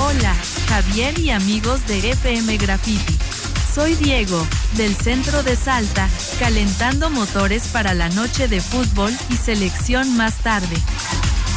Hola, Javier y amigos de FM Graffiti. Soy Diego, del centro de Salta, calentando motores para la noche de fútbol y selección más tarde.